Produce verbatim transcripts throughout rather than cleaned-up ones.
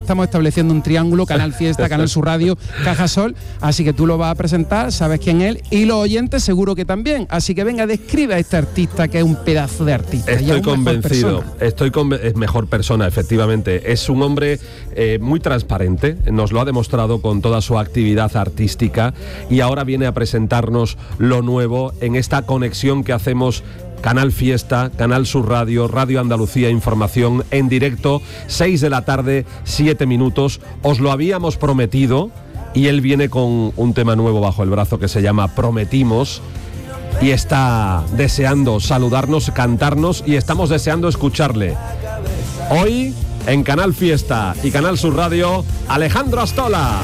estamos estableciendo un triángulo, Canal Fiesta, Canal Sur Radio, Cajasol, así que tú lo vas a presentar, sabes quién es él, y los oyentes seguro que también, así que venga, describe a este artista que es un pedazo de artista. Estoy convencido, estoy conven- es mejor persona, efectivamente, es un hombre eh, muy transparente, nos lo ha demostrado con toda su actividad artística y ahora viene a presentarnos lo nuevo en esta conexión que hacemos Canal Fiesta, Canal Sur Radio, Radio Andalucía Información en directo, seis de la tarde, siete minutos. Os lo habíamos prometido y él viene con un tema nuevo bajo el brazo que se llama Prometimos y está deseando saludarnos, cantarnos y estamos deseando escucharle. Hoy en Canal Fiesta y Canal Sur Radio, Alejandro Astola.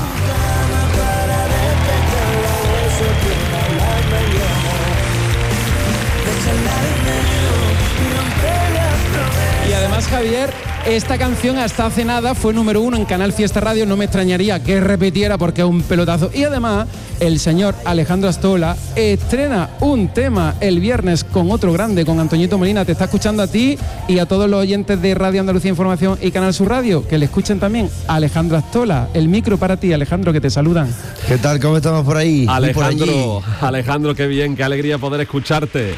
Y además, Javier, esta canción hasta hace nada fue número uno en Canal Fiesta Radio, no me extrañaría que repitiera porque es un pelotazo. Y además, el señor Alejandro Astola estrena un tema el viernes con otro grande, con Antoñito Molina. Te está escuchando a ti y a todos los oyentes de Radio Andalucía Información y Canal Sur Radio, que le escuchen también a Alejandro Astola. El micro para ti, Alejandro, que te saludan. ¿Qué tal? ¿Cómo estamos por ahí? Alejandro, por Alejandro, qué bien, qué alegría poder escucharte.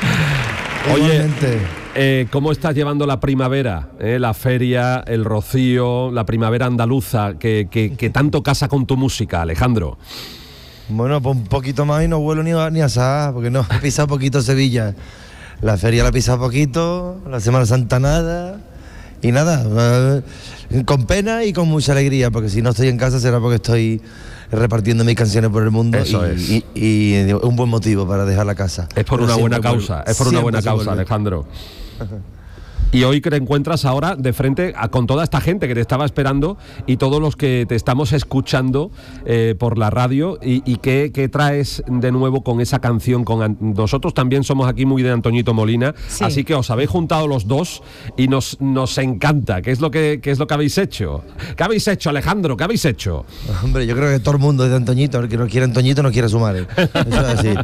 Oye, eh, ¿cómo estás llevando la primavera? Eh, la feria, el rocío, la primavera andaluza, que, que, que tanto casa con tu música, Alejandro. Bueno, pues un poquito más y no vuelo ni a, ni a Sahara, porque no, he pisado poquito Sevilla. La feria la he pisado poquito, la Semana Santa nada, y nada, eh, con pena y con mucha alegría, porque si no estoy en casa será porque estoy repartiendo mis canciones por el mundo. Eso y, es. Y, y, y un buen motivo para dejar la casa. Es por Pero una buena vuelvo, causa, es por una buena causa, vuelve. Alejandro. Y hoy que te encuentras ahora de frente a, con toda esta gente que te estaba esperando y todos los que te estamos escuchando eh, por la radio y, y qué, qué traes de nuevo con esa canción. Con An- nosotros también somos aquí muy de Antoñito Molina, Sí. así que os habéis juntado los dos y nos, nos encanta. ¿Qué es lo que, qué es lo que habéis hecho? ¿Qué habéis hecho, Alejandro? ¿Qué habéis hecho? Hombre, yo creo que todo el mundo es de Antoñito, el que no quiere Antoñito no quiere sumar. ¿eh? Eso es así.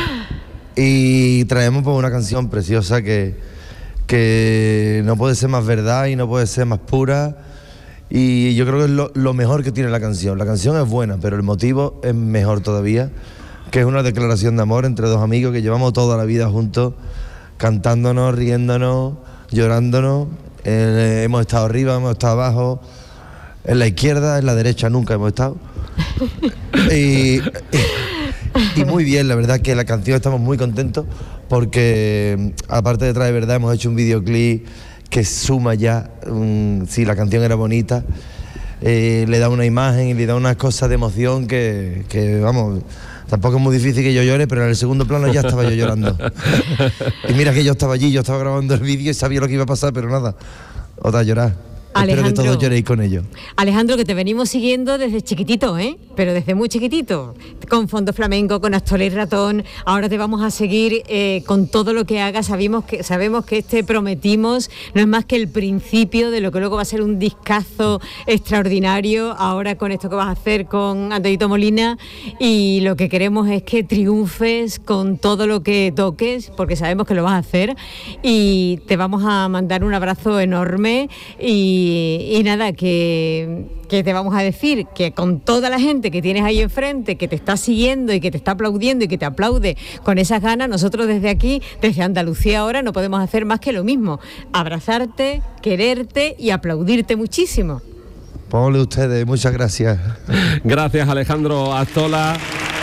Y traemos pues una canción preciosa que, que no puede ser más verdad y no puede ser más pura. Y yo creo que es lo, lo mejor que tiene la canción. La canción es buena, pero el motivo es mejor todavía, que es una declaración de amor entre dos amigos que llevamos toda la vida juntos, cantándonos, riéndonos, llorándonos. Eh, hemos estado arriba, hemos estado abajo, en la izquierda, en la derecha nunca hemos estado. y, y, y muy bien, la verdad que la canción estamos muy contentos porque aparte de Trae Verdad hemos hecho un videoclip que suma ya, um, si la canción era bonita, eh, le da una imagen y le da unas cosas de emoción que, que vamos, tampoco es muy difícil que yo llore, pero en el segundo plano ya estaba yo llorando. Y mira que yo estaba allí, yo estaba grabando el vídeo y sabía lo que iba a pasar, pero nada, otra llorar. Alejandro, espero que todos lloréis con ello. Alejandro, que te venimos siguiendo desde chiquitito, ¿eh? Pero desde muy chiquitito, con Fondo Flamenco, con Astola y Ratón. Ahora te vamos a seguir eh, con todo lo que hagas. Sabemos que, sabemos que este Prometimos no es más que el principio de lo que luego va a ser un discazo extraordinario, ahora con esto que vas a hacer con Antoñito Molina, y lo que queremos es que triunfes con todo lo que toques, porque sabemos que lo vas a hacer, y te vamos a mandar un abrazo enorme. Y Y, y nada, que, que te vamos a decir que con toda la gente que tienes ahí enfrente, que te está siguiendo y que te está aplaudiendo y que te aplaude con esas ganas, nosotros desde aquí, desde Andalucía ahora, no podemos hacer más que lo mismo: abrazarte, quererte y aplaudirte muchísimo. Póngale ustedes, muchas gracias. Gracias, Alejandro Astola.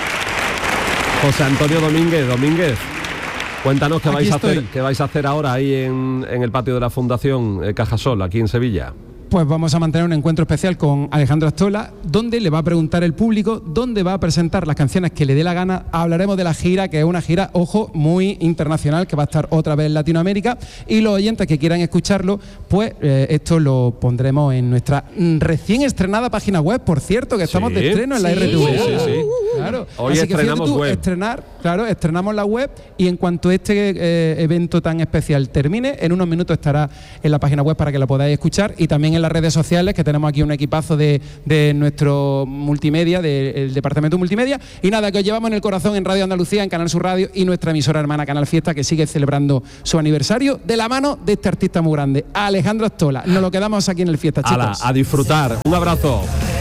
José Antonio Domínguez, Domínguez. Cuéntanos qué vais, a hacer, qué vais a hacer ahora ahí en, en el patio de la Fundación eh, Cajasol, aquí en Sevilla. Pues vamos a mantener un encuentro especial con Alejandro Astola, donde le va a preguntar el público dónde va a presentar las canciones que le dé la gana. Hablaremos de la gira, que es una gira, ojo, muy internacional, que va a estar otra vez en Latinoamérica. Y los oyentes que quieran escucharlo, pues eh, esto lo pondremos en nuestra recién estrenada página web, por cierto, que estamos Sí. de estreno en la Sí. R T V. Sí, sí, sí. Claro. Hoy Así que estrenamos fíjate tú, web. estrenar Claro, estrenamos la web y en cuanto este eh, evento tan especial termine, en unos minutos estará en la página web para que la podáis escuchar y también en las redes sociales, que tenemos aquí un equipazo de, de nuestro multimedia, del departamento multimedia. Y nada, que os llevamos en el corazón en Radio Andalucía, en Canal Sur Radio y nuestra emisora hermana Canal Fiesta, que sigue celebrando su aniversario de la mano de este artista muy grande, Alejandro Astola. Nos lo quedamos aquí en el Fiesta, chicos. Ala, a disfrutar. Un abrazo.